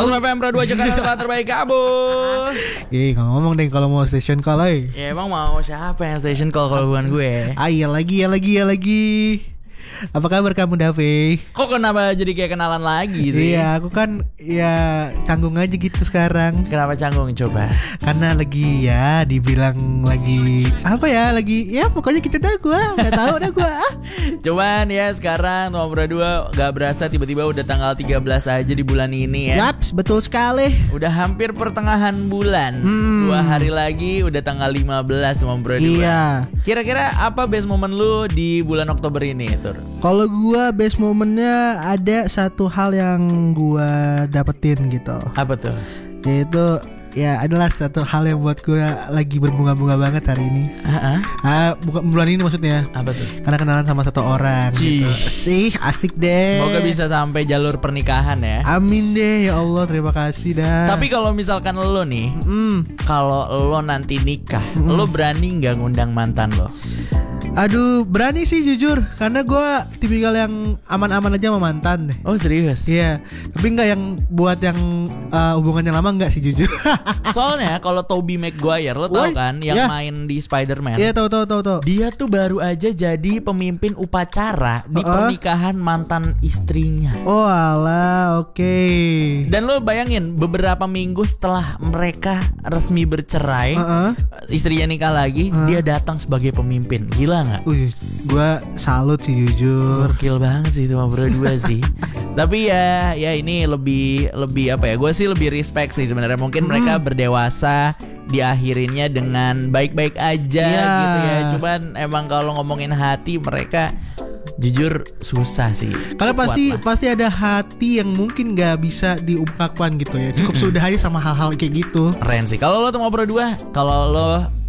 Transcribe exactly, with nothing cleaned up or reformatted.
Langsung F M Pro dua Jakarta tempat terbaik kamu. Ih, nggak ngomong deh kalau mau station call, eh. Ya emang mau siapa yang station call kalau bukan gue? Ah, iya lagi, ya lagi, ya lagi. Apa kabar kamu, Dave? Kok kenapa jadi kayak kenalan lagi sih? Iya, aku kan ya canggung aja gitu sekarang. Kenapa canggung coba? Karena lagi ya dibilang lagi apa ya, lagi ya pokoknya kita dah gua nggak tahu dah gua. Cuman ya sekarang nomor dua gak berasa tiba-tiba udah tanggal tiga belas aja di bulan ini ya. Yaps, betul sekali. Udah hampir pertengahan bulan. Hmm. Dua hari lagi udah tanggal lima belas nomor dua. Iya. Kira-kira apa best moment lu di bulan Oktober ini, Tur? Kalau gua best momennya ada satu hal yang gua dapetin gitu. Apa tuh? Yaitu ya adalah satu hal yang buat gua lagi berbunga-bunga banget hari ini. Uh-uh. Ah, bukan bulan ini maksudnya. Apa tuh? Karena kenalan sama satu orang Cih. gitu. Sih, asik deh. Semoga bisa sampai jalur pernikahan ya. Amin deh, ya Allah, terima kasih dah. Tapi kalau misalkan lo nih, mm. kalau lo nanti nikah, Mm. lo berani nggak ngundang mantan lo? Aduh, berani sih jujur. Karena gue tipikal yang aman-aman aja sama mantan deh. Oh serius? Iya. Tapi nggak yang buat yang uh, hubungannya lama, nggak sih jujur. Soalnya kalau Tobey Maguire, lo tau Woy, kan yang ya. main di Spider-Man. Iya, tahu tahu tahu tahu. Dia tuh baru aja jadi pemimpin upacara di Uh-uh. pernikahan mantan istrinya. Oh alah, oke. Dan lo bayangin beberapa minggu setelah mereka resmi bercerai, Uh-uh. istrinya nikah lagi, Uh. dia datang sebagai pemimpin. Gila nggak? Wih, gue salut sih jujur. Gokil banget sih itu mah berdua sih. Tapi ya, ya ini lebih lebih apa ya? Gue sih lebih respect sih sebenarnya. Mungkin Hmm. mereka berdewasa, diakhirinnya dengan baik-baik aja Yeah. gitu ya. Cuman emang kalau ngomongin hati mereka jujur susah sih. Karena Sekuat pasti lah. pasti ada hati yang mungkin nggak bisa diungkapkan gitu ya. Cukup sudah aja sama hal-hal kayak gitu. Keren sih. Kalau lo tuh ngobrol dua, kalau lo